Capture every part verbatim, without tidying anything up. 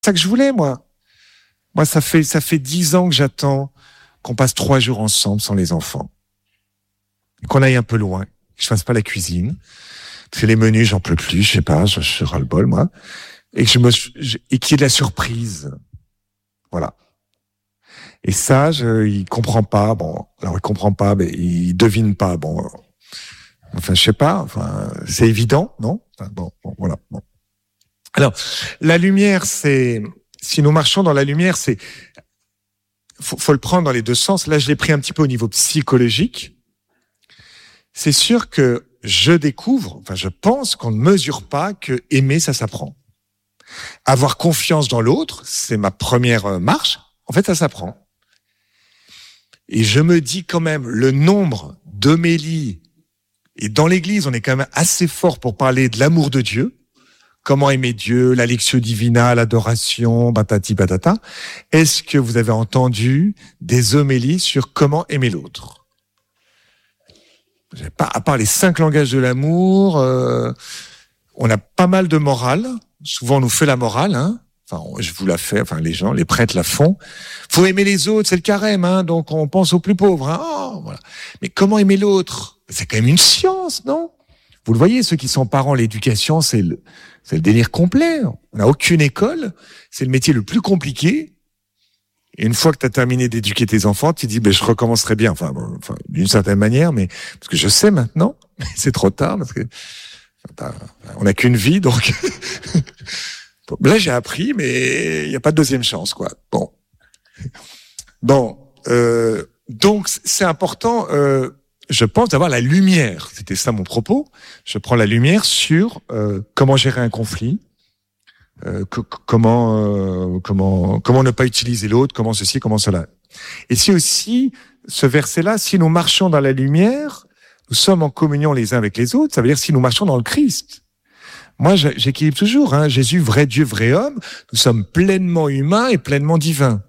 ça que je voulais, moi. Moi, ça fait, ça fait dix ans que j'attends qu'on passe trois jours ensemble sans les enfants. Qu'on aille un peu loin. Que je fasse pas la cuisine. Parce que les menus, j'en peux plus, je sais pas, je, je ras le bol, moi. Et que je me, je, et qu'il y ait de la surprise. Voilà. Et ça, je, il comprend pas. Bon, alors il comprend pas, mais il devine pas. Bon, enfin, je sais pas. Enfin, c'est évident, non? Enfin, bon, bon, voilà. Bon. Alors, la lumière, c'est, si nous marchons dans la lumière, c'est, faut, faut le prendre dans les deux sens. Là, je l'ai pris un petit peu au niveau psychologique. C'est sûr que je découvre, enfin, je pense qu'on ne mesure pas que aimer, ça s'apprend. Avoir confiance dans l'autre, c'est ma première marche. En fait, ça s'apprend. Et je me dis quand même, le nombre d'homélies, et dans l'église, on est quand même assez fort pour parler de l'amour de Dieu. Comment aimer Dieu, la lectio divina, l'adoration, batati patata. Est-ce que vous avez entendu des homélies sur comment aimer l'autre? Pas, à part les cinq langages de l'amour, euh, on a pas mal de morale. Souvent, on nous fait la morale, hein. Enfin, je vous la fais, enfin, les gens, les prêtres la font. Faut aimer les autres, c'est le carême, hein. Donc, on pense aux plus pauvres, hein. Oh, voilà. Mais comment aimer l'autre? C'est quand même une science, non? Vous le voyez, ceux qui sont parents, l'éducation, c'est le, c'est le délire complet. On n'a aucune école. C'est le métier le plus compliqué. Et une fois que tu as terminé d'éduquer tes enfants, tu dis, ben, je recommencerai bien. Enfin, bon, enfin, d'une certaine manière, mais, parce que je sais maintenant, mais c'est trop tard, parce que, enfin, on n'a qu'une vie, donc, là, j'ai appris, mais il n'y a pas de deuxième chance, quoi. Bon. Bon, euh, donc, c'est important, euh, je pense, d'avoir la lumière. C'était ça mon propos. Je prends la lumière sur euh, comment gérer un conflit, euh, que, comment, euh, comment, comment ne pas utiliser l'autre, comment ceci, comment cela. Et si aussi, ce verset-là, si nous marchons dans la lumière, nous sommes en communion les uns avec les autres, ça veut dire si nous marchons dans le Christ. Moi, j'équilibre toujours, hein, Jésus, vrai Dieu, vrai homme, nous sommes pleinement humains et pleinement divins.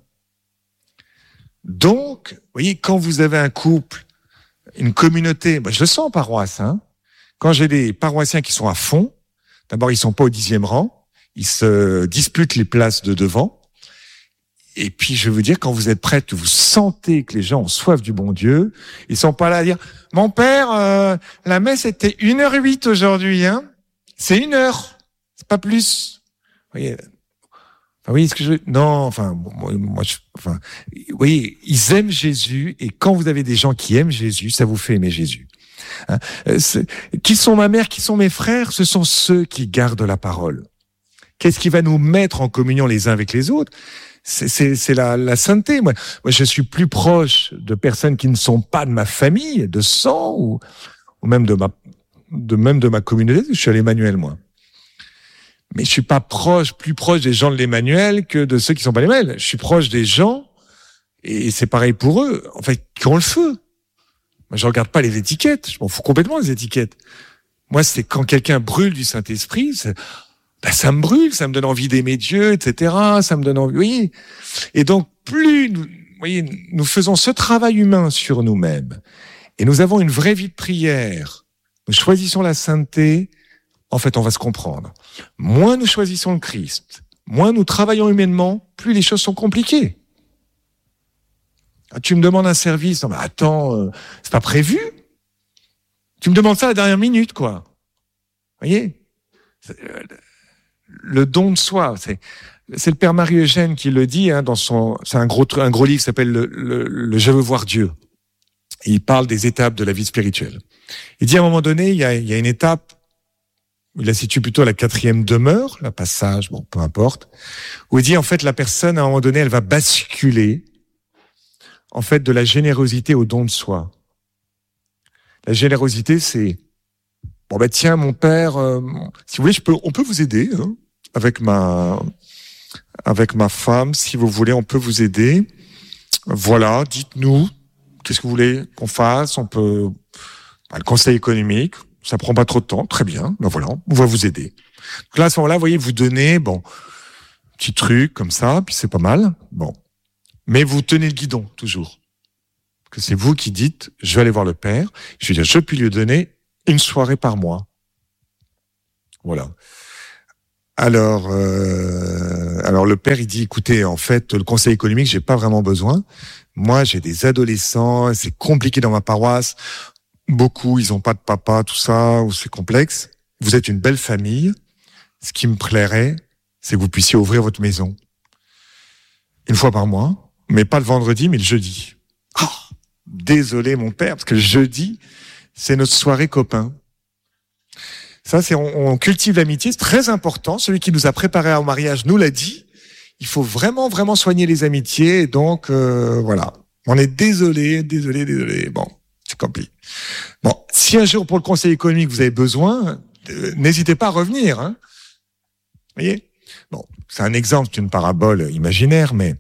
Donc, vous voyez, quand vous avez un couple, une communauté, moi je le sens en paroisse, hein. Quand j'ai des paroissiens qui sont à fond, d'abord ils sont pas au dixième rang, ils se disputent les places de devant, et puis je veux vous dire, quand vous êtes prêts, que vous sentez que les gens ont soif du bon Dieu, ils sont pas là à dire, mon père, euh, la messe était une heure huit aujourd'hui, hein. C'est une heure, c'est pas plus. Vous voyez, enfin, oui, ce que je non, enfin, moi, moi je, enfin, oui, ils aiment Jésus, et quand vous avez des gens qui aiment Jésus, ça vous fait aimer Jésus. Hein, qui sont ma mère, qui sont mes frères, ce sont ceux qui gardent la parole. Qu'est-ce qui va nous mettre en communion les uns avec les autres? C'est, c'est, c'est la, la sainteté. Moi, moi, je suis plus proche de personnes qui ne sont pas de ma famille, de sang, ou, ou même de ma, de même de ma communauté. Je suis à l'Emmanuel, moi. Mais je suis pas proche, plus proche des gens de l'Emmanuel que de ceux qui sont pas l'Emmanuel. Je suis proche des gens, et c'est pareil pour eux, en fait, qui ont le feu. Moi, je regarde pas les étiquettes. Je m'en fous complètement des étiquettes. Moi, c'est quand quelqu'un brûle du Saint-Esprit, c'est, ben, ça me brûle, ça me donne envie d'aimer Dieu, et cetera. Ça me donne envie, oui. Et donc, plus nous, vous voyez, nous faisons ce travail humain sur nous-mêmes, et nous avons une vraie vie de prière, nous choisissons la sainteté, en fait, on va se comprendre. Moins nous choisissons le Christ, moins nous travaillons humainement, plus les choses sont compliquées. Ah, tu me demandes un service, non mais attends, euh, c'est pas prévu. Tu me demandes ça à la dernière minute, quoi. Vous voyez, le don de soi, c'est, c'est le père Marie-Eugène qui le dit, hein, dans son, c'est un gros, un gros livre qui s'appelle le, le, le Je veux voir Dieu. Et il parle des étapes de la vie spirituelle. Il dit à un moment donné, il y a, il y a une étape, il la situe plutôt à la quatrième demeure, la passage, bon, peu importe, où il dit en fait la personne à un moment donné, elle va basculer, en fait, de la générosité au don de soi. La générosité, c'est bon ben tiens mon père, euh, si vous voulez, je peux, on peut vous aider hein, avec ma, avec ma femme, si vous voulez, on peut vous aider. Voilà, dites-nous, qu'est-ce que vous voulez qu'on fasse? On peut, ben, le conseil économique, ça prend pas trop de temps, très bien. Ben voilà, on va vous aider. Donc là, à ce moment-là, vous voyez, vous donnez, bon, petit truc comme ça, puis c'est pas mal, bon. Mais vous tenez le guidon, toujours. Que c'est vous qui dites, je vais aller voir le père, je vais dire, je puis lui donner une soirée par mois. Voilà. Alors, euh, alors le père, il dit, écoutez, en fait, le conseil économique, j'ai pas vraiment besoin. Moi, j'ai des adolescents, c'est compliqué dans ma paroisse. Beaucoup, ils ont pas de papa, tout ça, ou c'est complexe. Vous êtes une belle famille. Ce qui me plairait, c'est que vous puissiez ouvrir votre maison. Une fois par mois, mais pas le vendredi, mais le jeudi. Oh, désolé, mon père, parce que le jeudi, c'est notre soirée copain. Ça, c'est, on, on cultive l'amitié, c'est très important. Celui qui nous a préparé au mariage nous l'a dit. Il faut vraiment, vraiment soigner les amitiés. Donc, euh, voilà. On est désolé, désolé, désolé. Bon, c'est compliqué. Bon, si un jour, pour le conseil économique, vous avez besoin, euh, n'hésitez pas à revenir. Hein. Vous voyez ? Bon, c'est un exemple, c'est une parabole imaginaire, mais...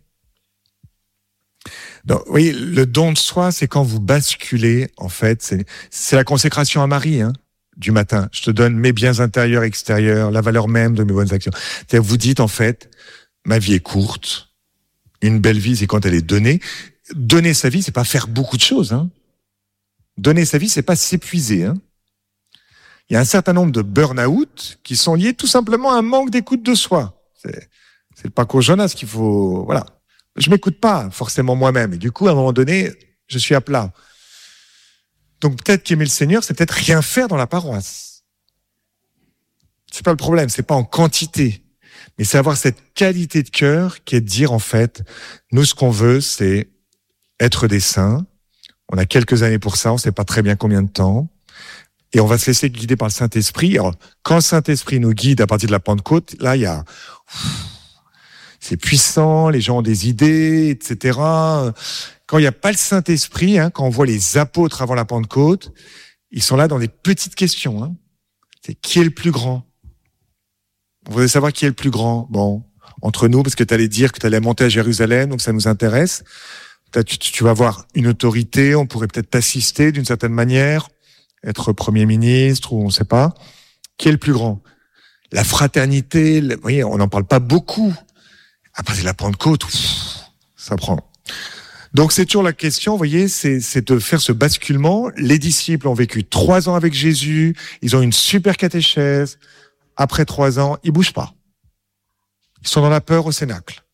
Donc, vous voyez, le don de soi, c'est quand vous basculez, en fait, c'est, c'est la consécration à Marie, hein. Du matin, je te donne mes biens intérieurs, extérieurs, la valeur même de mes bonnes actions. C'est-à-dire, vous dites en fait, ma vie est courte, une belle vie, c'est quand elle est donnée. Donner sa vie, c'est pas faire beaucoup de choses. Hein. Donner sa vie, c'est pas s'épuiser. Hein. Il y a un certain nombre de burn-out qui sont liés tout simplement à un manque d'écoute de soi. C'est, c'est le parcours Jonas qu'il faut, voilà. Je m'écoute pas forcément moi-même, et du coup, à un moment donné, je suis à plat. Donc peut-être qu'aimer le Seigneur, c'est peut-être rien faire dans la paroisse. C'est pas le problème, c'est pas en quantité, mais c'est avoir cette qualité de cœur qui est de dire en fait, nous ce qu'on veut, c'est être des saints. On a quelques années pour ça, on sait pas très bien combien de temps, et on va se laisser guider par le Saint-Esprit. Alors quand le Saint-Esprit nous guide à partir de la Pentecôte, là il y a, c'est puissant, les gens ont des idées, et cetera. Quand il n'y a pas le Saint-Esprit, hein, quand on voit les apôtres avant la Pentecôte, ils sont là dans des petites questions. Hein. C'est qui est le plus grand ? On voudrait savoir qui est le plus grand. Bon, entre nous, parce que tu allais dire que tu allais monter à Jérusalem, donc ça nous intéresse. Tu, tu vas avoir une autorité, on pourrait peut-être t'assister d'une certaine manière, être Premier ministre ou on ne sait pas. Qui est le plus grand ? La fraternité, le, vous voyez, on n'en parle pas beaucoup. Après, c'est la Pentecôte, ouf, ça prend... Donc c'est toujours la question, vous voyez, c'est, c'est de faire ce basculement. Les disciples ont vécu trois ans avec Jésus, ils ont une super catéchèse. Après trois ans, ils bougent pas. Ils sont dans la peur au cénacle.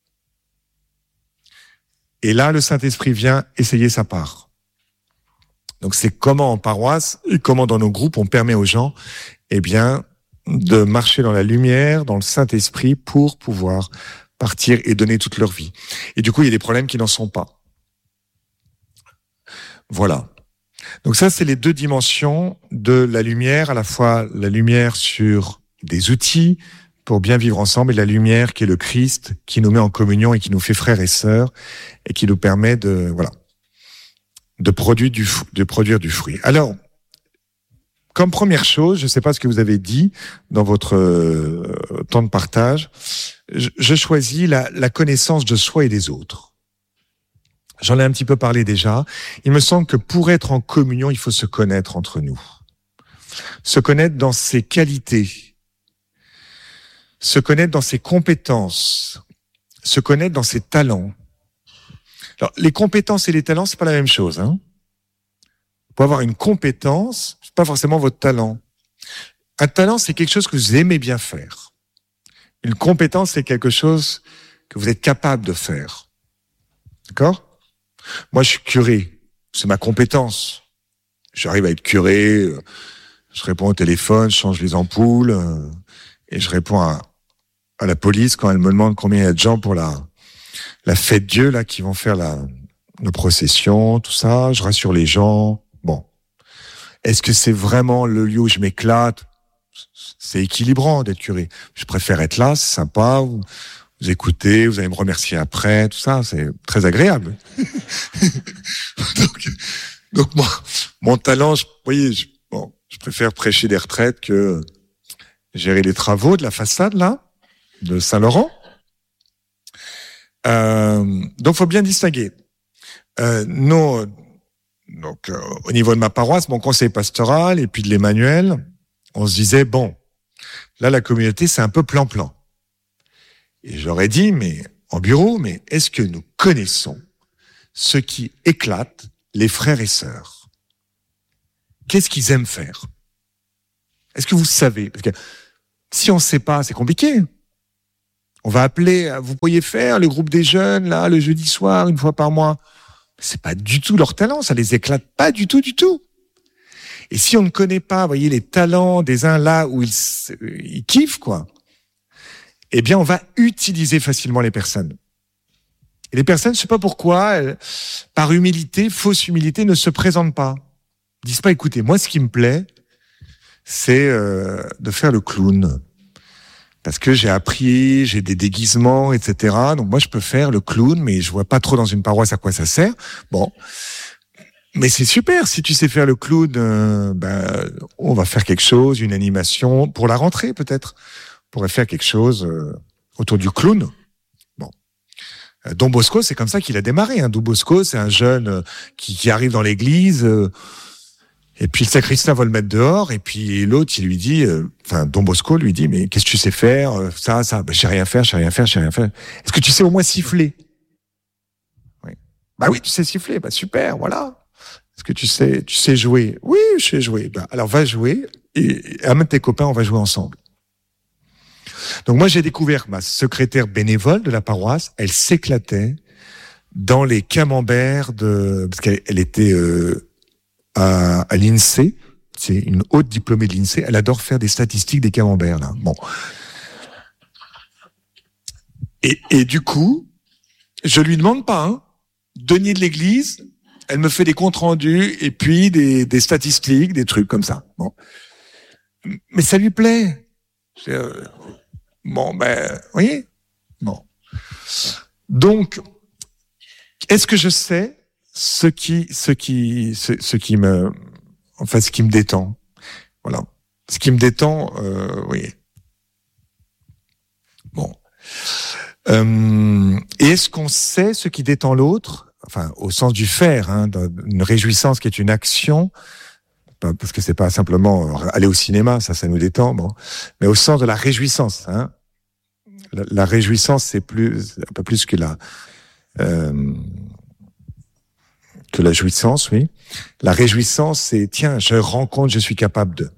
Et là, le Saint-Esprit vient essayer sa part. Donc c'est comment en paroisse et comment dans nos groupes on permet aux gens, eh bien, de marcher dans la lumière, dans le Saint-Esprit pour pouvoir partir et donner toute leur vie. Et du coup, il y a des problèmes qui n'en sont pas. Voilà. Donc ça, c'est les deux dimensions de la lumière, à la fois la lumière sur des outils pour bien vivre ensemble et la lumière qui est le Christ, qui nous met en communion et qui nous fait frères et sœurs et qui nous permet de, voilà, de produire du, de produire du fruit. Alors, comme première chose, je ne sais pas ce que vous avez dit dans votre euh, temps de partage, je, je choisis la, la connaissance de soi et des autres. J'en ai un petit peu parlé déjà. Il me semble que pour être en communion, il faut se connaître entre nous. Se connaître dans ses qualités, se connaître dans ses compétences, se connaître dans ses talents. Alors, les compétences et les talents, c'est pas la même chose, hein. Pour avoir une compétence, c'est pas forcément votre talent. Un talent, c'est quelque chose que vous aimez bien faire. Une compétence, c'est quelque chose que vous êtes capable de faire. D'accord ? Moi, je suis curé. C'est ma compétence. J'arrive à être curé. Je réponds au téléphone, je change les ampoules, et je réponds à, à la police quand elle me demande combien il y a de gens pour la, la fête Dieu, là, qui vont faire la, nos processions, tout ça. Je rassure les gens. Bon. Est-ce que c'est vraiment le lieu où je m'éclate ? C'est équilibrant d'être curé. Je préfère être là, c'est sympa. Vous, vous écoutez, vous allez me remercier après, tout ça, c'est très agréable. donc, donc moi, mon talent, je, vous voyez, je, bon, je préfère prêcher des retraites que gérer les travaux de la façade là, de Saint-Laurent. Euh, donc, faut bien distinguer. Euh, non. Donc, euh, au niveau de ma paroisse, mon conseil pastoral et puis de l'Emmanuel, on se disait, bon, là, la communauté, c'est un peu plan-plan. Et j'aurais dit, mais en bureau, mais est-ce que nous connaissons ce qui éclate les frères et sœurs ? Qu'est-ce qu'ils aiment faire ? Est-ce que vous savez ? Parce que Si on ne sait pas, c'est compliqué. On va appeler, vous pourriez faire le groupe des jeunes, là, le jeudi soir, une fois par mois. C'est pas du tout leur talent, ça les éclate pas du tout, du tout. Et si on ne connaît pas, vous voyez, les talents des uns là où ils, ils kiffent, quoi, eh bien, on va utiliser facilement les personnes. Et les personnes, je sais pas pourquoi, elles, par humilité, fausse humilité, ne se présentent pas. Ils disent pas, écoutez, moi, ce qui me plaît, c'est euh, de faire le clown. Parce que j'ai appris, j'ai des déguisements, et cetera. Donc moi, je peux faire le clown, mais je vois pas trop dans une paroisse à quoi ça sert. Bon, mais c'est super. Si tu sais faire le clown, euh, ben, on va faire quelque chose, une animation pour la rentrée peut-être. On pourrait faire quelque chose euh, autour du clown. Bon, euh, Don Bosco, c'est comme ça qu'il a démarré. Hein. Don Bosco, c'est un jeune euh, qui, qui arrive dans l'église. Euh, Et puis le sacristain va le mettre dehors, et puis l'autre, il lui dit, euh, enfin Don Bosco lui dit, mais qu'est-ce que tu sais faire, euh, ça, ça, ben, je sais rien faire, je sais rien faire, je sais rien faire. Est-ce que tu sais au moins siffler? Oui. Bah oui, tu sais siffler, bah super, voilà. Est-ce que tu sais, tu sais jouer? Oui, je sais jouer. Bah alors va jouer et, et amène tes copains, on va jouer ensemble. Donc moi j'ai découvert ma secrétaire bénévole de la paroisse, elle s'éclatait dans les camemberts de, parce qu'elle elle était euh, à, à l'INSEE, c'est une haute diplômée de l'INSEE, elle adore faire des statistiques des camemberts, là. Bon. Et, et du coup, je lui demande pas, hein, denier de l'église, elle me fait des comptes rendus, et puis des, des statistiques, des trucs comme ça. Bon. Mais ça lui plaît. Euh, bon, ben, vous voyez? Bon. Donc, est-ce que je sais ce qui, ce qui, ce, ce qui me, enfin, ce qui me détend, voilà, ce qui me détend, euh, oui. Bon. Euh, et est-ce qu'on sait ce qui détend l'autre, enfin, au sens du faire, hein, une réjouissance qui est une action, parce que c'est pas simplement aller au cinéma, ça, ça nous détend, bon, mais au sens de la réjouissance, hein. La, la réjouissance, c'est plus, un peu plus que la, euh, que la jouissance, oui. La réjouissance, c'est, tiens, je rends compte, je suis capable de.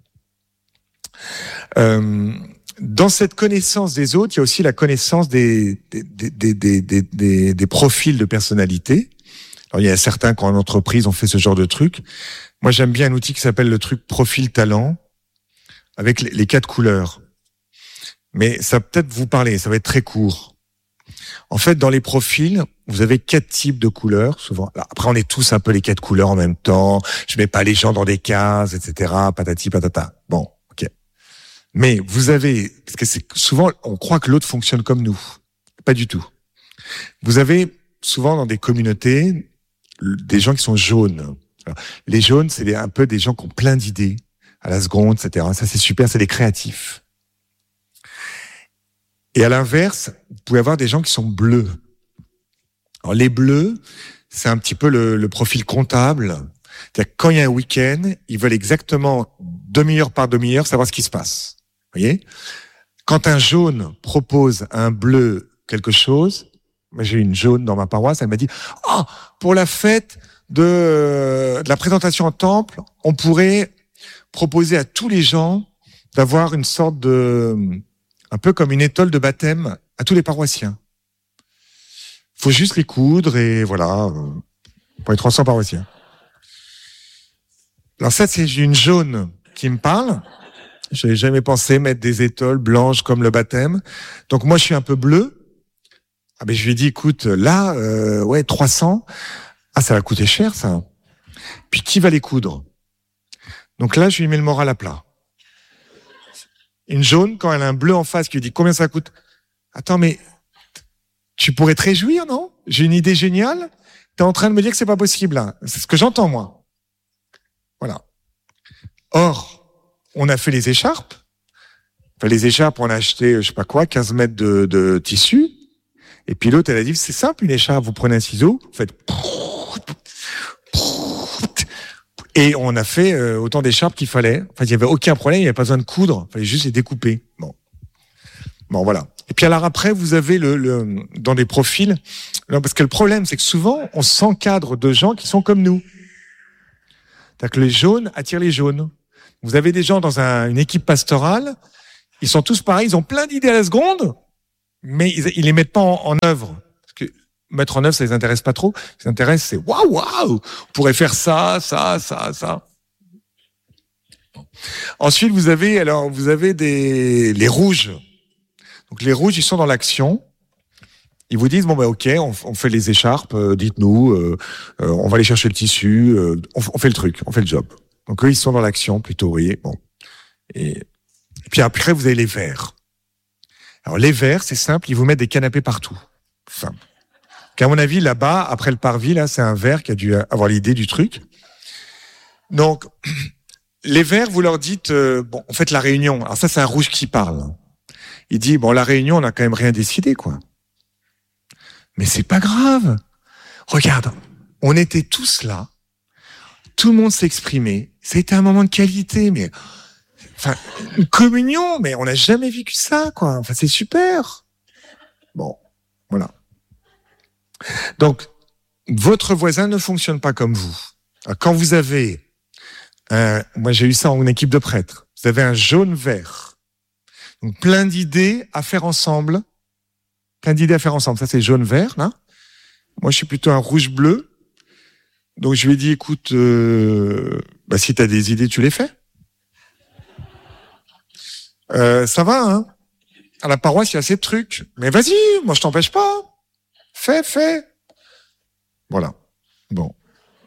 Euh, dans cette connaissance des autres, il y a aussi la connaissance des, des, des, des, des, des, des profils de personnalité. Alors, il y a certains qui en entreprise ont fait ce genre de truc. Moi, j'aime bien un outil qui s'appelle le truc profil talent, avec les, les quatre couleurs. Mais ça va peut-être vous parler, ça va être très court. En fait, dans les profils, vous avez quatre types de couleurs, souvent. Alors, après, on est tous un peu les quatre couleurs en même temps. Je mets pas les gens dans des cases, et cetera. Patati patata. Bon, ok. Mais vous avez, parce que c'est souvent, on croit que l'autre fonctionne comme nous. Pas du tout. Vous avez souvent dans des communautés des gens qui sont jaunes. Alors, les jaunes, c'est des, un peu des gens qui ont plein d'idées à la seconde, et cetera. Ça, c'est super, c'est des créatifs. Et à l'inverse, vous pouvez avoir des gens qui sont bleus. Alors, les bleus, c'est un petit peu le, le profil comptable. C'est-à-dire que quand il y a un week-end, ils veulent exactement demi-heure par demi-heure savoir ce qui se passe. Vous voyez? Quand un jaune propose à un bleu quelque chose, moi j'ai une jaune dans ma paroisse, elle m'a dit « Ah, oh, pour la fête de, de la présentation en temple, on pourrait proposer à tous les gens d'avoir une sorte de... un peu comme une étole de baptême à tous les paroissiens. Faut juste les coudre et voilà, pour les trois cents paroissiens. » Alors ça, c'est une jaune qui me parle. Je n'avais jamais pensé mettre des étoiles blanches comme le baptême. Donc moi, je suis un peu bleu. Ah ben je lui ai dit, écoute, là, euh, ouais, trois cents. Ah, ça va coûter cher, ça. Puis qui va les coudre? Donc là, je lui mets le moral à plat. Une jaune, quand elle a un bleu en face qui lui dit combien ça coûte. Attends, mais tu pourrais te réjouir, non? J'ai une idée géniale. T'es en train de me dire que c'est pas possible, là. C'est ce que j'entends, moi. Voilà. Or, on a fait les écharpes. Enfin, les écharpes, on a acheté, je sais pas quoi, quinze mètres de, de tissu. Et puis l'autre, elle a dit, c'est simple, une écharpe, vous prenez un ciseau, vous faites... Et on a fait euh, autant d'écharpes qu'il fallait. Enfin, il y avait aucun problème, il n'y avait pas besoin de coudre, il fallait juste les découper. Bon, bon, voilà. Et puis alors après, vous avez le, le dans des profils, non, parce que le problème, c'est que souvent, on s'encadre de gens qui sont comme nous. C'est-à-dire que les jaunes attirent les jaunes. Vous avez des gens dans un, une équipe pastorale, Ils sont tous pareils, ils ont plein d'idées à la seconde, mais ils, ils les mettent pas en, en œuvre. Parce que mettre en œuvre, ça les intéresse pas trop. Ce qui les intéresse, c'est waouh, waouh, on pourrait faire ça, ça, ça, ça. Ensuite, vous avez, alors, vous avez des, les rouges. Donc, les rouges, ils sont dans l'action. Ils vous disent, bon, ben, ok, on, on fait les écharpes, euh, dites-nous, euh, euh, on va aller chercher le tissu, euh, on, on fait le truc, on fait le job. Donc, eux, ils sont dans l'action, plutôt, vous voyez, bon. Et, et puis après, vous avez les verts. Alors, les verts, c'est simple, ils vous mettent des canapés partout. Simple. Qu'à mon avis, là-bas, après le parvis, là, c'est un vert qui a dû avoir l'idée du truc. Donc, les verts, vous leur dites, euh, bon, on fait la réunion. Alors ça, c'est un rouge qui parle. Il dit, bon, la réunion, on n'a quand même rien décidé, quoi. Mais c'est pas grave. Regarde, on était tous là. Tout le monde s'exprimait. C'était un moment de qualité, mais, enfin, une communion, mais on n'a jamais vécu ça, quoi. Enfin, c'est super. Bon, voilà. Donc, votre voisin ne fonctionne pas comme vous. Alors, quand vous avez, euh, moi j'ai eu ça en équipe de prêtres, vous avez un jaune-vert. Donc, plein d'idées à faire ensemble. Plein d'idées à faire ensemble. Ça, c'est jaune-vert, là. Moi, je suis plutôt un rouge-bleu. Donc, je lui ai dit, écoute, euh, bah, si tu as des idées, tu les fais. Euh, ça va, hein. À la paroisse, il y a ces trucs. Mais vas-y, moi, je t'empêche pas. Fais, fais. Voilà. Bon.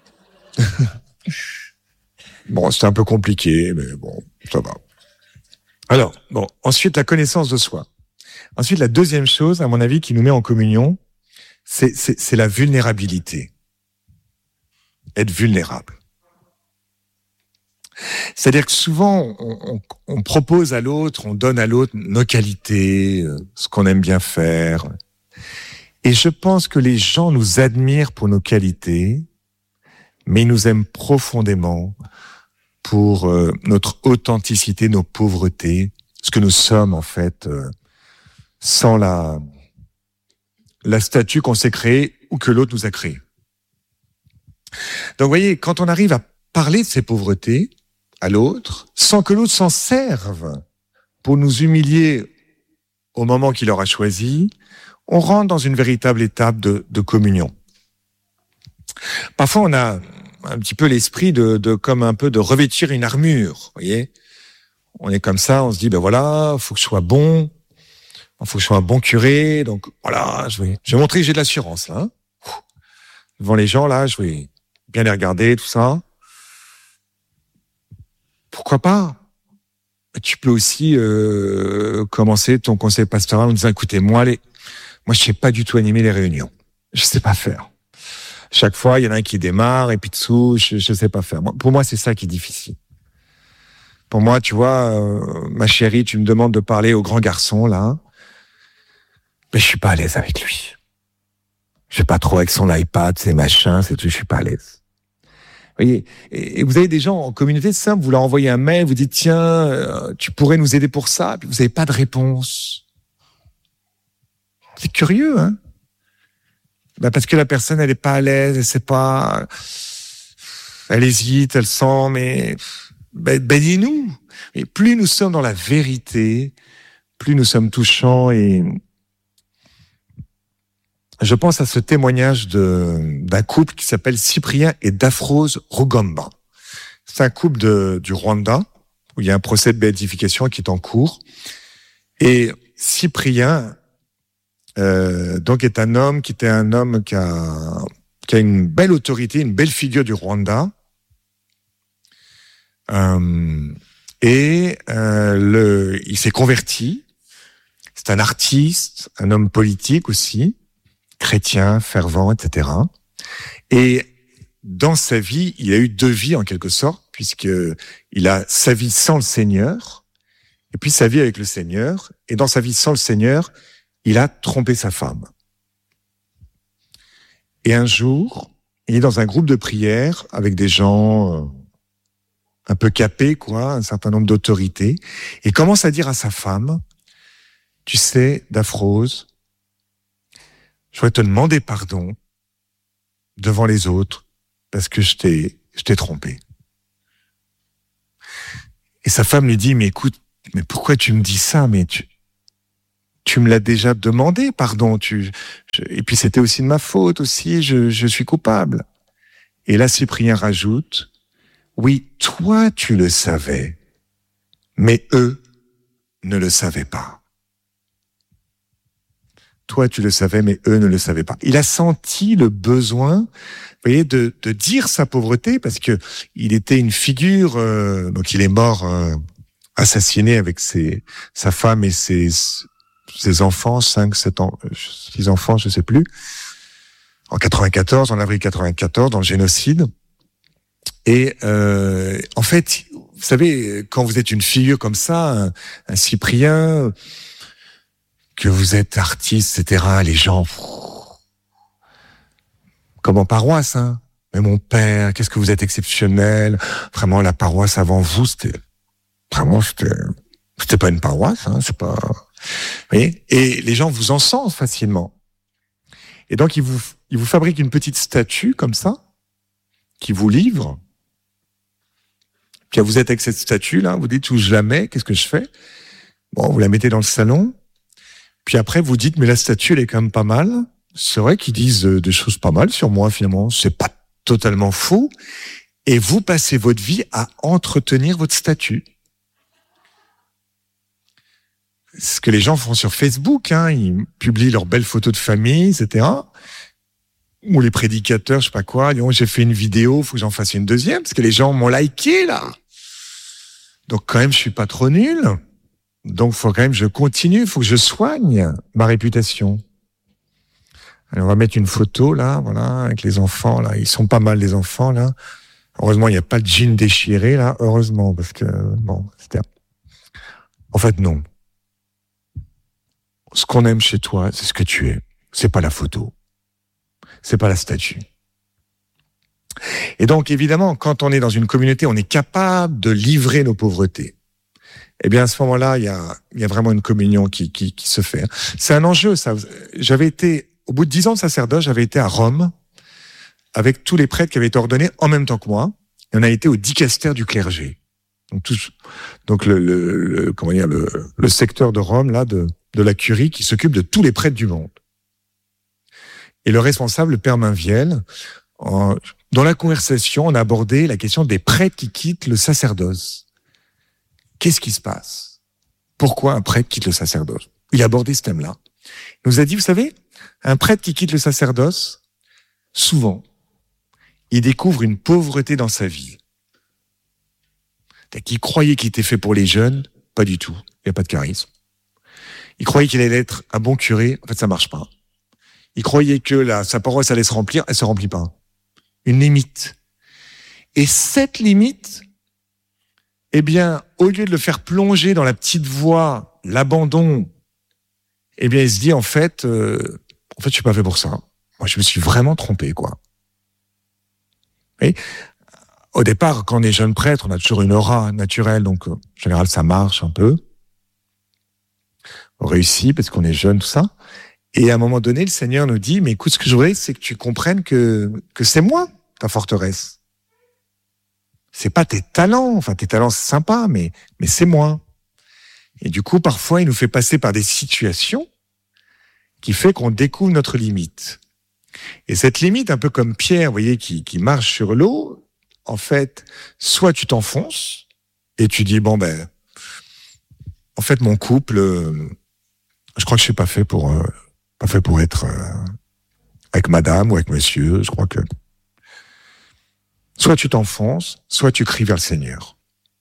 Bon, c'était un peu compliqué, mais bon, ça va. Alors, bon, ensuite, la connaissance de soi. Ensuite, la deuxième chose, à mon avis, qui nous met en communion, c'est, c'est, c'est la vulnérabilité. Être vulnérable. C'est-à-dire que souvent, on, on, on propose à l'autre, on donne à l'autre nos qualités, ce qu'on aime bien faire. Et je pense que les gens nous admirent pour nos qualités, mais ils nous aiment profondément pour euh, notre authenticité, nos pauvretés, ce que nous sommes en fait, euh, sans la, la statue qu'on s'est créée ou que l'autre nous a créée. Donc vous voyez, quand on arrive à parler de ces pauvretés à l'autre, sans que l'autre s'en serve pour nous humilier au moment qu'il aura choisi, on rentre dans une véritable étape de, de communion. Parfois, on a un petit peu l'esprit de, de comme un peu de revêtir une armure, vous voyez. On est comme ça, on se dit, ben voilà, faut que je sois bon, faut que je sois un bon curé, donc voilà, je vais, je vais montrer que j'ai de l'assurance, là. Hein. Devant les gens, là, je vais bien les regarder, tout ça. Pourquoi pas? Tu peux aussi euh, commencer ton conseil pastoral en disant, écoutez, moi, les, moi, je sais pas du tout animer les réunions. Je sais pas faire. Chaque fois, il y en a un qui démarre et puis dessous, je, je sais pas faire. Moi, pour moi, c'est ça qui est difficile. Pour moi, tu vois, euh, ma chérie, tu me demandes de parler au grand garçon, là. Mais je suis pas à l'aise avec lui. Je sais pas trop avec son iPad, ses machins, c'est tout, je suis pas à l'aise. Vous voyez, et, et vous avez des gens en communauté simple, vous leur envoyez un mail, vous dites, tiens, euh, tu pourrais nous aider pour ça, puis vous n'avez pas de réponse. C'est curieux, hein? Ben parce que la personne, elle est pas à l'aise, elle sait pas, elle hésite, elle sent, mais ben, bénis-nous. Et plus nous sommes dans la vérité, plus nous sommes touchants. Et je pense à ce témoignage de d'un couple qui s'appelle Cyprien et Daphrose Rugamba. C'est un couple de du Rwanda où il y a un procès de béatification qui est en cours. Et Cyprien Euh, donc est un homme qui était un homme qui a, qui a une belle autorité, une belle figure du Rwanda. Euh, et euh, le, il s'est converti. C'est un artiste, un homme politique aussi, chrétien, fervent, et cetera. Et dans sa vie, il a eu deux vies en quelque sorte, puisque il a sa vie sans le Seigneur, et puis sa vie avec le Seigneur. Et dans sa vie sans le Seigneur, il a trompé sa femme. Et un jour, il est dans un groupe de prière avec des gens euh, un peu capés, quoi, un certain nombre d'autorités, et commence à dire à sa femme, tu sais, Daphrose, je voudrais te demander pardon devant les autres parce que je t'ai, je t'ai trompé. Et sa femme lui dit, mais écoute, mais pourquoi tu me dis ça? Mais tu, tu me l'as déjà demandé, pardon. Tu, je, et puis c'était aussi de ma faute aussi, je, je suis coupable. Et là, Cyprien rajoute, oui, toi, tu le savais, mais eux ne le savaient pas. Toi, tu le savais, mais eux ne le savaient pas. Il a senti le besoin, vous voyez, de, de dire sa pauvreté, parce que il était une figure, euh, donc il est mort euh, assassiné avec ses, sa femme et ses, ses enfants, cinq, sept ans, six enfants, je sais plus, en quatre-vingt-quatorze, en avril quatre-vingt-quatorze, dans le génocide. Et euh, en fait, vous savez, quand vous êtes une figure comme ça, un, un Cyprien, que vous êtes artiste, et cetera, les gens, comme en paroisse, hein. Mais mon père, qu'est-ce que vous êtes exceptionnel. Vraiment, la paroisse avant vous, c'était, vraiment, c'était, c'était pas une paroisse, hein, c'est pas, vous voyez. Et les gens vous encensent facilement. Et donc, ils vous, ils vous fabriquent une petite statue, comme ça, qui vous livre. Puis vous êtes avec cette statue-là, vous dites où je la mets, qu'est-ce que je fais? Bon, vous la mettez dans le salon. Puis après, vous dites, mais la statue, elle est quand même pas mal. C'est vrai qu'ils disent des choses pas mal sur moi, finalement. C'est pas totalement faux. Et vous passez votre vie à entretenir votre statue. C'est ce que les gens font sur Facebook, hein. Ils publient leurs belles photos de famille, et cetera. Ou les prédicateurs, je sais pas quoi. Disons, j'ai fait une vidéo, faut que j'en fasse une deuxième, parce que les gens m'ont liké, là. Donc, quand même, je suis pas trop nul. Donc, faut quand même que je continue, faut que je soigne ma réputation. Alors, on va mettre une photo, là, voilà, avec les enfants, là. Ils sont pas mal, les enfants, là. Heureusement, il n'y a pas de jean déchiré, là. Heureusement, parce que, bon, c'était... En fait, non. Ce qu'on aime chez toi, c'est ce que tu es. C'est pas la photo. C'est pas la statue. Et donc, évidemment, quand on est dans une communauté, on est capable de livrer nos pauvretés. Eh bien, à ce moment-là, il y a, il y a vraiment une communion qui, qui, qui se fait. C'est un enjeu, ça. J'avais été, au bout de dix ans de sacerdoce, j'avais été à Rome avec tous les prêtres qui avaient été ordonnés en même temps que moi. Et on a été au dicaster du clergé. Donc, tout, donc le, le, le, comment dire, le, le secteur de Rome, là, de, de la curie, qui s'occupe de tous les prêtres du monde. Et le responsable, le père Mainviel, en, dans la conversation, on a abordé la question des prêtres qui quittent le sacerdoce. Qu'est-ce qui se passe? Pourquoi un prêtre quitte le sacerdoce? Il a abordé ce thème-là. Il nous a dit, vous savez, un prêtre qui quitte le sacerdoce, souvent, il découvre une pauvreté dans sa vie. Il croyait qu'il était fait pour les jeunes, pas du tout. Il n'y a pas de charisme. Il croyait qu'il allait être un bon curé, en fait, ça marche pas. Il croyait que la, sa paroisse allait se remplir, elle se remplit pas. Une limite. Et cette limite, eh bien, au lieu de le faire plonger dans la petite voie, l'abandon, eh bien, il se dit, en fait, euh, en fait, je suis pas fait pour ça. Moi, je me suis vraiment trompé, quoi. Et au départ, quand on est jeune prêtre, on a toujours une aura naturelle, donc, en général, ça marche un peu. On réussit parce qu'on est jeune, tout ça. Et à un moment donné, le Seigneur nous dit, mais écoute, ce que je voudrais, c'est que tu comprennes que, que c'est moi, ta forteresse. C'est pas tes talents, enfin, tes talents, c'est sympa, mais, mais c'est moi. Et du coup, parfois, il nous fait passer par des situations qui fait qu'on découvre notre limite. Et cette limite, un peu comme Pierre, vous voyez, qui, qui marche sur l'eau, en fait, soit tu t'enfonces et tu dis, bon, ben, en fait, mon couple, euh, je crois que je suis pas fait pour, euh, pas fait pour être euh, avec madame ou avec monsieur, je crois que soit tu t'enfonces, soit tu cries vers le Seigneur.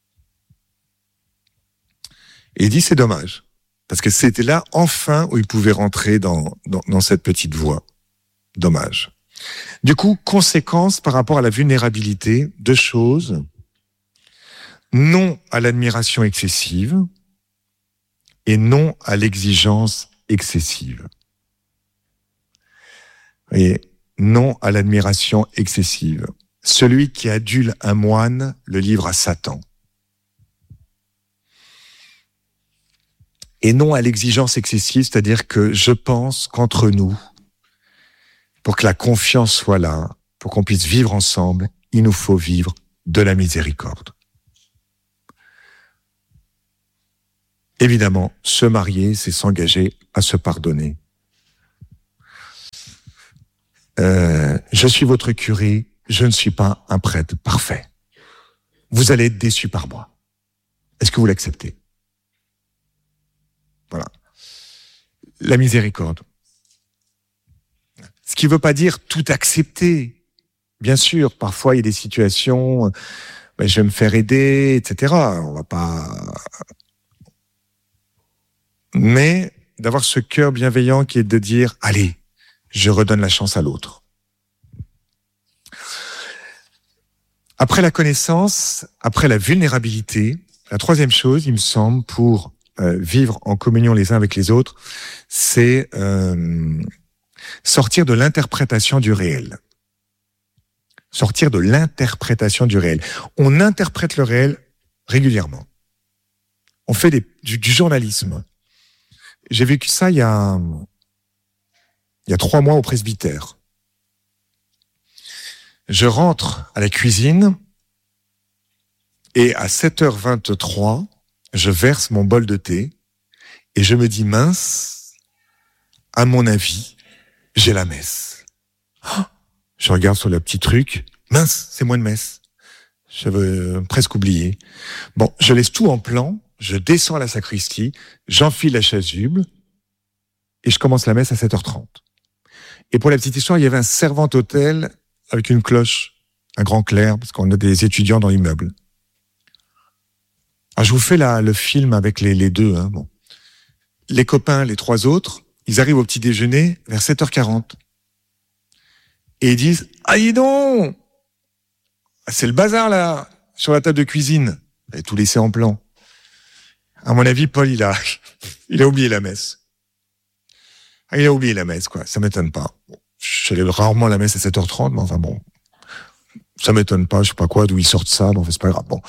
Et il dit, c'est dommage. Parce que c'était là, enfin, où il pouvait rentrer dans, dans, dans cette petite voie. Dommage. Du coup, conséquence par rapport à la vulnérabilité, deux choses. Non à l'admiration excessive et non à l'exigence excessive. Vous voyez, non à l'admiration excessive. Celui qui adule un moine le livre à Satan. Et non à l'exigence excessive, c'est-à-dire que je pense qu'entre nous, pour que la confiance soit là, pour qu'on puisse vivre ensemble, il nous faut vivre de la miséricorde. Évidemment, se marier, c'est s'engager à se pardonner. Euh, je suis votre curé, je ne suis pas un prêtre parfait. Vous allez être déçu par moi. Est-ce que vous l'acceptez? Voilà. La miséricorde. Ce qui ne veut pas dire tout accepter. Bien sûr, parfois il y a des situations, ben, je vais me faire aider, et cetera. On va pas. Mais d'avoir ce cœur bienveillant qui est de dire, allez, je redonne la chance à l'autre. Après la connaissance, après la vulnérabilité, la troisième chose, il me semble, pour euh, vivre en communion les uns avec les autres, c'est euh, sortir de l'interprétation du réel. Sortir de l'interprétation du réel. On interprète le réel régulièrement. On fait des, du, du journalisme. J'ai vécu ça il y a, il y a trois mois au presbytère. Je rentre à la cuisine et à sept heures vingt-trois, je verse mon bol de thé et je me dis, mince, à mon avis, j'ai la messe. Oh, je regarde sur le petit truc, mince, c'est moi de messe. J'avais presque oublié. Bon, je laisse tout en plan, je descends à la sacristie, j'enfile la chasuble et je commence la messe à sept heures trente. Et pour la petite histoire, il y avait un servant-autel avec une cloche, un grand clair, parce qu'on a des étudiants dans l'immeuble. Alors, je vous fais la, le film avec les, les deux. Hein, bon. Les copains, les trois autres, ils arrivent au petit déjeuner vers sept heures quarante. Et ils disent, ah, dis donc, c'est le bazar, là, sur la table de cuisine. Ils avaient tout laissé en plan. À mon avis, Paul, il a, il a oublié la messe. Ah, il a oublié la messe, quoi. Ça m'étonne pas. Bon, je célèbre rarement la messe à sept heures trente, mais enfin bon, ça m'étonne pas, je sais pas quoi, d'où ils sortent ça, bon, c'est pas grave. Bon.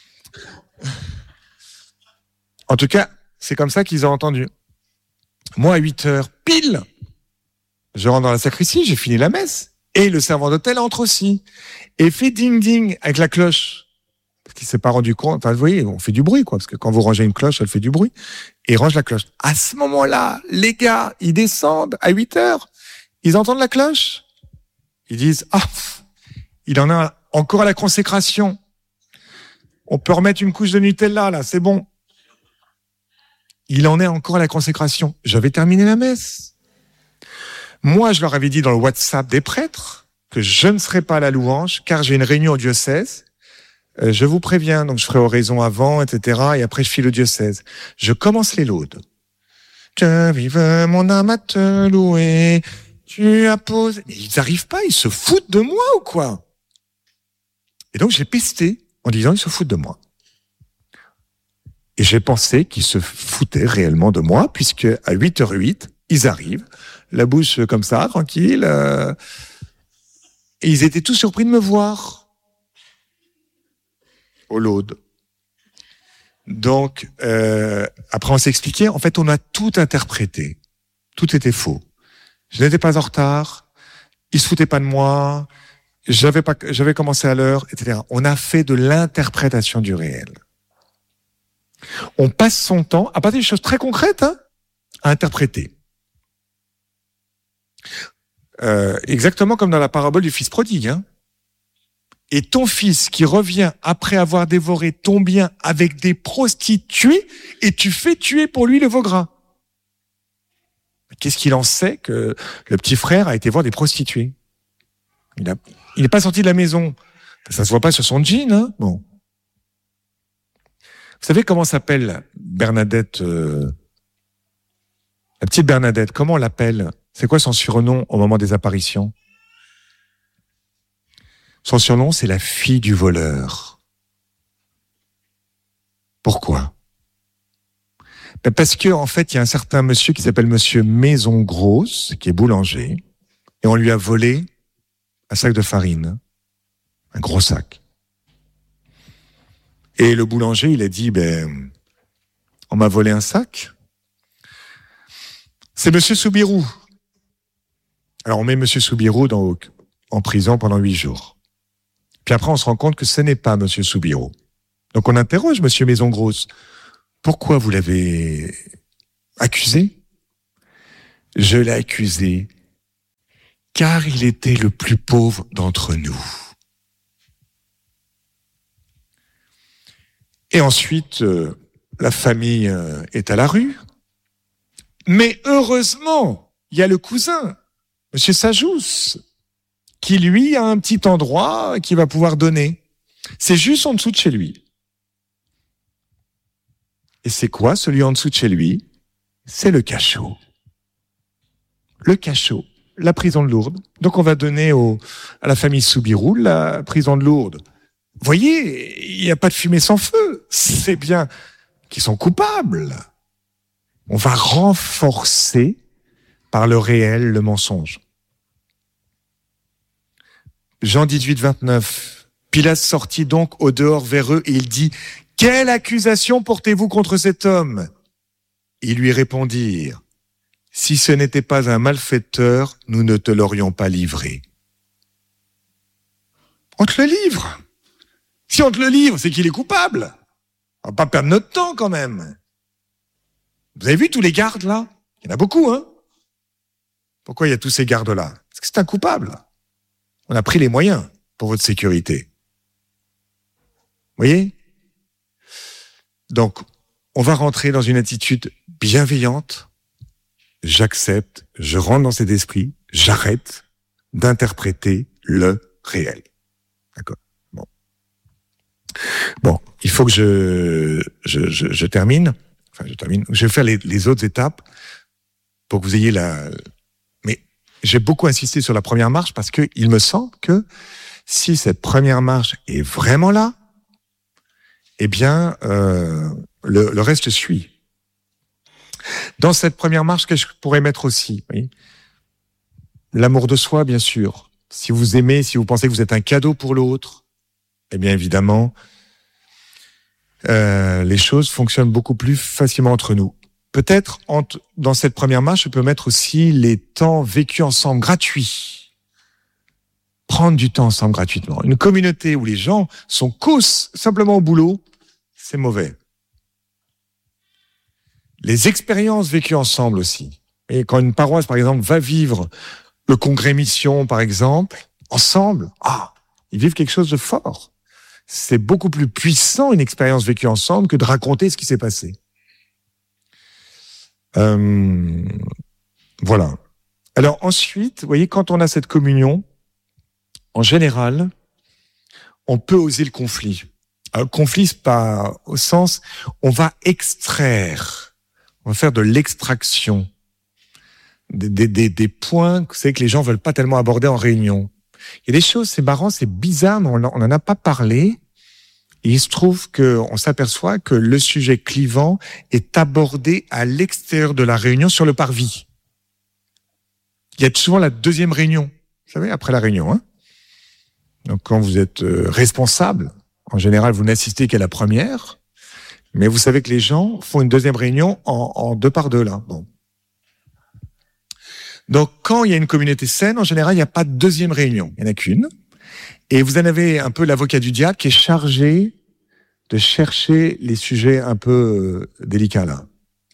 En tout cas, c'est comme ça qu'ils ont entendu. Moi, à huit heures, pile, je rentre dans la sacristie, j'ai fini la messe, et le servant d'hôtel entre aussi, et fait ding-ding avec la cloche, parce qu'il s'est pas rendu compte, enfin, vous voyez, on fait du bruit, quoi, parce que quand vous rangez une cloche, elle fait du bruit, et range la cloche. À ce moment-là, les gars, ils descendent à huit heures, ils entendent la cloche, ils disent, ah, il en a encore à la consécration. On peut remettre une couche de Nutella, là, c'est bon. Il en est encore à la consécration. J'avais terminé la messe. Moi, je leur avais dit dans le WhatsApp des prêtres que je ne serais pas à la louange, car j'ai une réunion au diocèse. Euh, je vous préviens, donc je ferai oraison avant, et cetera. Et après, je file au diocèse. Je commence les laudes. Je vive mon âme à te louer. Tu apposes. Et ils n'arrivent pas, ils se foutent de moi ou quoi? Et donc, j'ai pesté en disant, ils se foutent de moi. Et j'ai pensé qu'ils se foutaient réellement de moi, puisque à huit heures huit, ils arrivent, la bouche comme ça, tranquille, euh, et ils étaient tous surpris de me voir au laude. Donc, euh, après on s'est expliqué, en fait, on a tout interprété. Tout était faux. Je n'étais pas en retard, ils se foutaient pas de moi, j'avais pas, j'avais commencé à l'heure, et cetera. On a fait de l'interprétation du réel. On passe son temps, à partir des choses très concrètes, hein, à interpréter. Euh, exactement comme dans la parabole du fils prodigue. Hein. Et ton fils qui revient après avoir dévoré ton bien avec des prostituées, et tu fais tuer pour lui le veau gras. Qu'est-ce qu'il en sait que le petit frère a été voir des prostituées? Il a, il n'est pas sorti de la maison. Ça se voit pas sur son jean, hein. Bon. Vous savez comment s'appelle Bernadette, euh, la petite Bernadette, comment on l'appelle? C'est quoi son surnom au moment des apparitions? Son surnom, c'est la fille du voleur. Pourquoi? Ben parce que, en fait, il y a un certain monsieur qui s'appelle monsieur Maison Grosse, qui est boulanger, et on lui a volé un sac de farine, un gros sac. Et le boulanger, il a dit, ben, on m'a volé un sac. C'est monsieur Soubirou. Alors, on met monsieur Soubirou dans, en prison pendant huit jours. Puis après, on se rend compte que ce n'est pas monsieur Soubirou. Donc, on interroge monsieur Maison Grosse. Pourquoi vous l'avez accusé? Je l'ai accusé car il était le plus pauvre d'entre nous. Et ensuite, euh, la famille euh, est à la rue. Mais heureusement, il y a le cousin, Monsieur Sajous, qui lui a un petit endroit qui va pouvoir donner. C'est juste en dessous de chez lui. Et c'est quoi celui en dessous de chez lui? C'est le cachot. Le cachot, la prison de Lourdes. Donc on va donner au, à la famille Soubirous la prison de Lourdes. Vous voyez, il n'y a pas de fumée sans feu. C'est bien qu'ils sont coupables. On va renforcer par le réel le mensonge. Jean dix-huit, vingt-neuf. Pilate sortit donc au dehors vers eux et il dit « Quelle accusation portez-vous contre cet homme ?» Ils lui répondirent « Si ce n'était pas un malfaiteur, nous ne te l'aurions pas livré. » On te le livre. Si on te le livre, c'est qu'il est coupable. On va pas perdre notre temps quand même. Vous avez vu tous les gardes là? Il y en a beaucoup, hein? Pourquoi il y a tous ces gardes-là? Parce que c'est un coupable. On a pris les moyens pour votre sécurité. Vous voyez? Donc, on va rentrer dans une attitude bienveillante. J'accepte, je rentre dans cet esprit, j'arrête d'interpréter le réel. D'accord? Bon. Bon, il faut que je, je, je, je termine. Enfin, je termine. Je vais faire les, les autres étapes pour que vous ayez la... Mais j'ai beaucoup insisté sur la première marche parce que il me semble que si cette première marche est vraiment là, eh bien, euh, le, le reste suit. Dans cette première marche, qu'est-ce que je pourrais mettre aussi? Oui, l'amour de soi, bien sûr. Si vous aimez, si vous pensez que vous êtes un cadeau pour l'autre, eh bien, évidemment, euh, les choses fonctionnent beaucoup plus facilement entre nous. Peut-être, entre, dans cette première marche, je peux mettre aussi les temps vécus ensemble, gratuits. Prendre du temps ensemble gratuitement. Une communauté où les gens sont causes simplement au boulot, c'est mauvais. Les expériences vécues ensemble aussi. Et quand une paroisse, par exemple, va vivre le congrès mission, par exemple, ensemble, ah, ils vivent quelque chose de fort. C'est beaucoup plus puissant, une expérience vécue ensemble, que de raconter ce qui s'est passé. Euh, voilà. Alors ensuite, vous voyez, quand on a cette communion, en général, on peut oser le conflit. Alors, le conflit, c'est pas au sens, on va extraire, on va faire de l'extraction, des, des, des, des points que, que les gens veulent pas tellement aborder en réunion. Il y a des choses, c'est marrant, c'est bizarre, mais on n'en a pas parlé. Et il se trouve qu'on s'aperçoit que le sujet clivant est abordé à l'extérieur de la réunion sur le parvis. Il y a souvent la deuxième réunion, vous savez, après la réunion. Hein. Donc quand vous êtes responsable, en général, vous n'assistez qu'à la première, mais vous savez que les gens font une deuxième réunion en, en deux par deux, là. Bon. Donc quand il y a une communauté saine, en général, il n'y a pas de deuxième réunion, il n'y en a qu'une. Et vous en avez un peu l'avocat du diable qui est chargé de chercher les sujets un peu euh, délicats, là.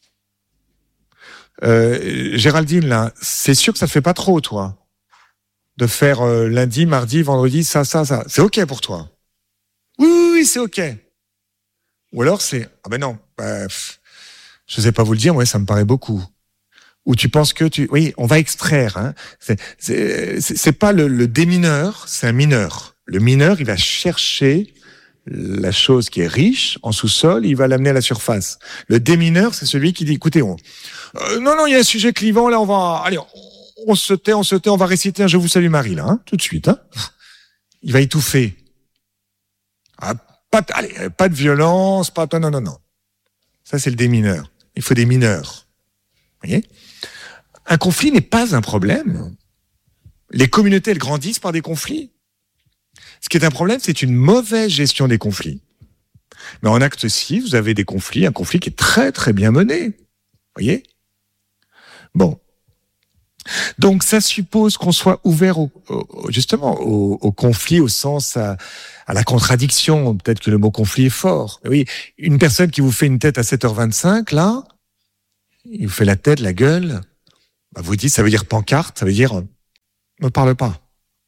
Euh, Géraldine, là, c'est sûr que ça te fait pas trop, toi, de faire euh, lundi, mardi, vendredi, ça, ça, ça. C'est OK pour toi? Oui, oui, oui, c'est OK. Ou alors c'est, ah ben non, bah, pff, je sais pas vous le dire, ouais, ça me paraît beaucoup. Ou tu penses que tu, oui, on va extraire, hein. C'est, c'est, c'est pas le, le démineur, c'est un mineur. Le mineur, il va chercher la chose qui est riche en sous-sol, il va l'amener à la surface. Le démineur, c'est celui qui dit, écoutez, on, euh, non, non, il y a un sujet clivant, là, on va, allez, on, on se tait, on se tait, on va réciter un Je vous salue Marie, là, hein, tout de suite, hein. Il va étouffer. Ah, pas, de, allez, pas de violence, pas, non, non, non. Ça, c'est le démineur. Il faut des mineurs. Vous voyez? Un conflit n'est pas un problème. Les communautés, elles grandissent par des conflits. Ce qui est un problème, c'est une mauvaise gestion des conflits. Mais en acte six, vous avez des conflits, un conflit qui est très très bien mené. Vous voyez? Bon. Donc ça suppose qu'on soit ouvert au, au, justement au, au conflit, au sens à, à la contradiction. Peut-être que le mot conflit est fort. Oui, une personne qui vous fait une tête à sept heures vingt-cinq, là, il vous fait la tête, la gueule, bah vous dites, ça veut dire pancarte, ça veut dire me parle pas.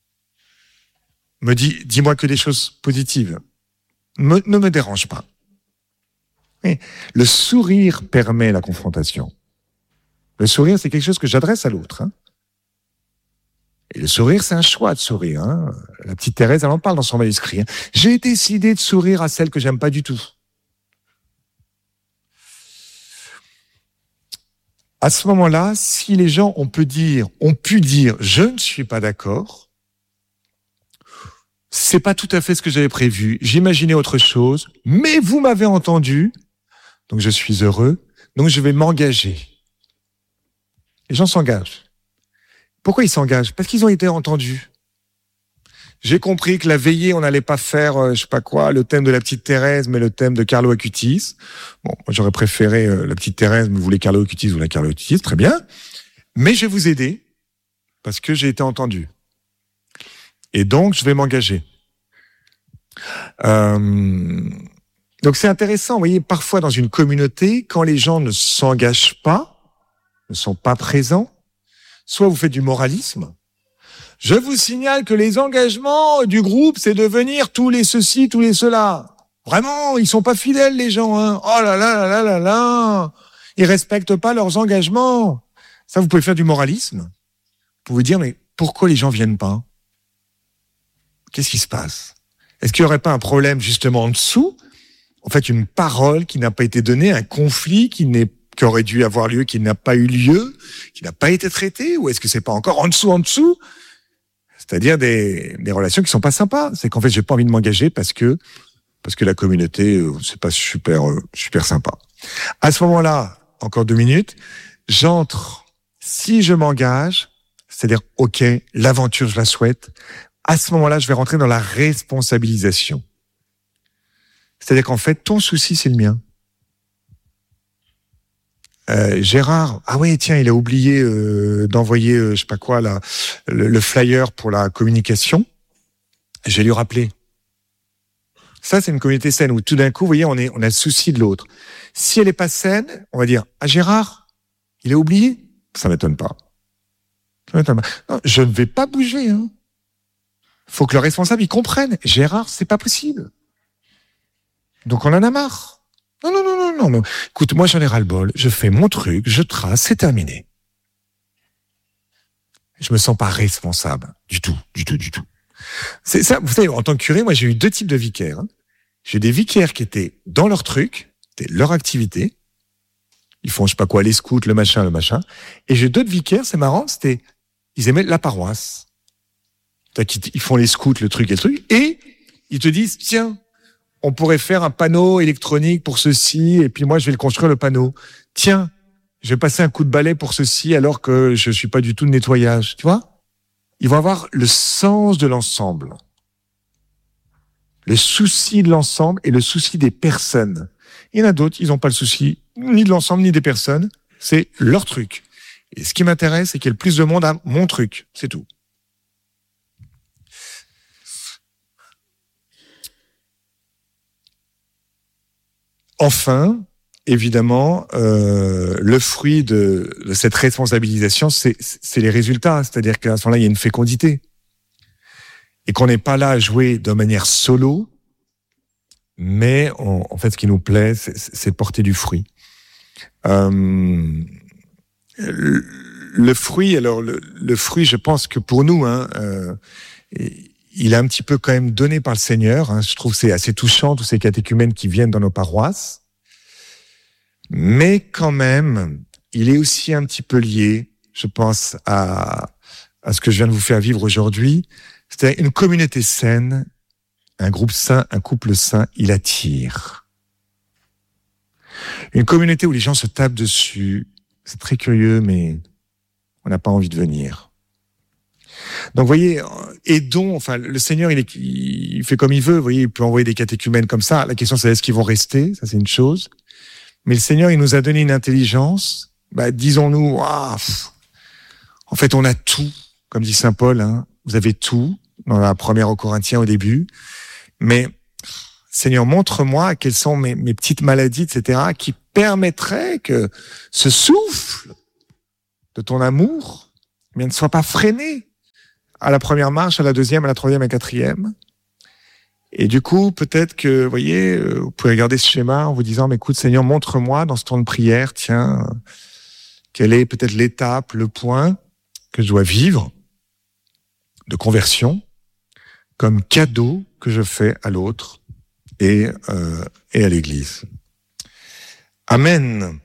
Me dis, dis-moi que des choses positives. Me, ne me dérange pas. Oui. Le sourire permet la confrontation. Le sourire, c'est quelque chose que j'adresse à l'autre. Hein. Et le sourire, c'est un choix de sourire. Hein. La petite Thérèse, elle en parle dans son manuscrit. Hein. J'ai décidé de sourire à celle que j'aime pas du tout. À ce moment-là, si les gens on peut dire, ont pu dire, je ne suis pas d'accord, c'est pas tout à fait ce que j'avais prévu. J'imaginais autre chose, mais vous m'avez entendu, donc je suis heureux, donc je vais m'engager. Les gens s'engagent. Pourquoi ils s'engagent? Parce qu'ils ont été entendus. J'ai compris que la veillée, on n'allait pas faire, euh, je sais pas quoi, le thème de la petite Thérèse, mais le thème de Carlo Acutis. Bon, moi j'aurais préféré euh, la petite Thérèse, mais vous voulez Carlo Acutis, vous voulez Carlo Acutis, très bien. Mais je vais vous aider, parce que j'ai été entendu. Et donc, je vais m'engager. Euh... Donc c'est intéressant, vous voyez, parfois dans une communauté, quand les gens ne s'engagent pas, ne sont pas présents, soit vous faites du moralisme. Je vous signale que les engagements du groupe, c'est de venir tous les ceci, tous les cela. Vraiment, ils sont pas fidèles, les gens. Hein. Oh là là là là là là. Ils respectent pas leurs engagements. Ça, vous pouvez faire du moralisme. Vous pouvez dire, mais pourquoi les gens viennent pas? Qu'est-ce qui se passe? Est-ce qu'il y aurait pas un problème justement en dessous? En fait, une parole qui n'a pas été donnée, un conflit qui n'est qui aurait dû avoir lieu, qui n'a pas eu lieu, qui n'a pas été traité, ou est-ce que c'est pas encore en dessous, en dessous? C'est-à-dire des, des relations qui sont pas sympas. C'est qu'en fait, j'ai pas envie de m'engager parce que, parce que la communauté, euh, c'est pas super, euh, super sympa. À ce moment-là, encore deux minutes, j'entre, si je m'engage, c'est-à-dire, ok, l'aventure, je la souhaite, à ce moment-là, je vais rentrer dans la responsabilisation. C'est-à-dire qu'en fait, ton souci, c'est le mien. Euh, Gérard, ah ouais, tiens, il a oublié euh, d'envoyer, euh, je sais pas quoi, là, le, le flyer pour la communication. Je vais lui rappeler. Ça, c'est une communauté saine où tout d'un coup, vous voyez, on est, on a le souci de l'autre. Si elle est pas saine, on va dire, ah Gérard, il a oublié. Ça m'étonne pas. Ça m'étonne pas. Non, je ne vais pas bouger. Hein. Faut que le responsable il comprenne. Gérard, c'est pas possible. Donc on en a marre. Non, non, non, non, non, non. Écoute, moi, j'en ai ras-le-bol. Je fais mon truc, je trace, c'est terminé. Je me sens pas responsable. Du tout, du tout, du tout. C'est ça, vous savez, en tant que curé, moi, j'ai eu deux types de vicaires. Hein. J'ai des vicaires qui étaient dans leur truc, c'était leur activité. Ils font, je sais pas quoi, les scouts, le machin, le machin. Et j'ai d'autres vicaires, c'est marrant, c'était, ils aimaient la paroisse. Ils font les scouts, le truc et le truc. Et ils te disent, tiens, on pourrait faire un panneau électronique pour ceci, et puis moi, je vais le construire, le panneau. Tiens, je vais passer un coup de balai pour ceci, alors que je suis pas du tout de nettoyage. Tu vois? Ils vont avoir le sens de l'ensemble. Le souci de l'ensemble et le souci des personnes. Il y en a d'autres, ils n'ont pas le souci ni de l'ensemble, ni des personnes. C'est leur truc. Et ce qui m'intéresse, c'est qu'il y ait le plus de monde à mon truc. C'est tout. Enfin, évidemment, euh, le fruit de, de cette responsabilisation, c'est, c'est les résultats. C'est-à-dire qu'à ce moment-là, il y a une fécondité. Et qu'on n'est pas là à jouer de manière solo, mais on, en fait, ce qui nous plaît, c'est, c'est porter du fruit. Euh, le, le fruit, alors le, le fruit, je pense que pour nous, hein, euh, il est un petit peu quand même donné par le Seigneur. Hein. Je trouve que c'est assez touchant, tous ces catéchumènes qui viennent dans nos paroisses. Mais quand même, il est aussi un petit peu lié, je pense, à, à ce que je viens de vous faire vivre aujourd'hui. C'est une communauté saine, un groupe sain, un couple sain, il attire. Une communauté où les gens se tapent dessus, c'est très curieux, mais on n'a pas envie de venir. Donc, vous voyez, aidons, enfin, le Seigneur, il, est, il fait comme il veut, vous voyez, il peut envoyer des catéchumènes comme ça. La question, c'est est-ce qu'ils vont rester? Ça, c'est une chose. Mais le Seigneur, il nous a donné une intelligence. Bah, disons-nous, ah, pff, En fait, on a tout, comme dit saint Paul, hein, vous avez tout, dans la première aux Corinthiens au début, mais Seigneur, montre-moi quelles sont mes, mes petites maladies, et cetera, qui permettraient que ce souffle de ton amour eh bien, ne soit pas freiné à la première marche, à la deuxième, à la troisième, à la quatrième. Et du coup, peut-être que, vous voyez, vous pouvez regarder ce schéma en vous disant, mais écoute, Seigneur, montre-moi dans ce temps de prière, tiens, quelle est peut-être l'étape, le point que je dois vivre de conversion comme cadeau que je fais à l'autre et, euh, et à l'Église. Amen.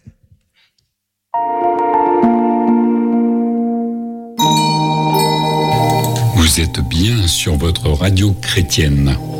Vous êtes bien sur votre radio chrétienne.